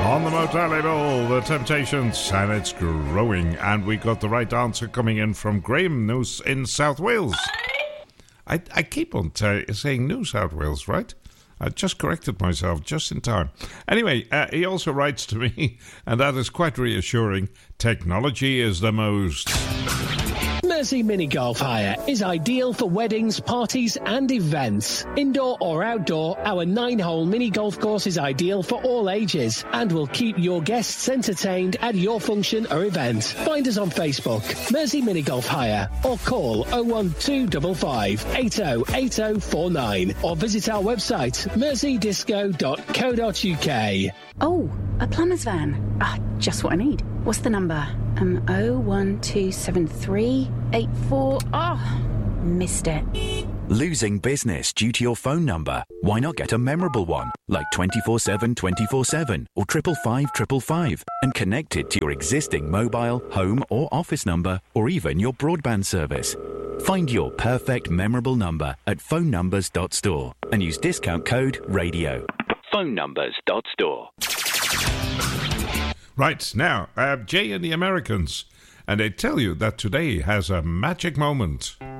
On the Motel label, The Temptations, and it's growing. And we got the right answer coming in from Graham, who's in South Wales. I keep on saying New South Wales, right? I just corrected myself just in time. Anyway, he also writes to me, and that is quite reassuring. Technology is the most... Mersey Mini Golf Hire is ideal for weddings, parties and events. Indoor or outdoor, our 9-hole mini golf course is ideal for all ages and will keep your guests entertained at your function or event. Find us on Facebook, Mersey Mini Golf Hire, or call 01255 808049 or visit our website merseydisco.co.uk. Oh, a plumber's van. Just what I need. What's the number? 0127384. Missed it. Losing business due to your phone number? Why not get a memorable one, like 24/7 24/7 or 555 555, and connect it to your existing mobile, home or office number, or even your broadband service. Find your perfect memorable number at phonenumbers.store and use discount code RADIO. phonenumbers.store. Right, now, Jay and the Americans, and they tell you that today has a magic moment.